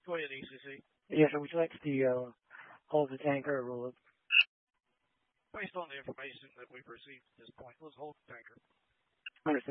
Go ahead, ECC. Yes, sir. Would you like to hold the tanker or roll it? Based on the information that we've received at this point, let's hold the tanker. Understood.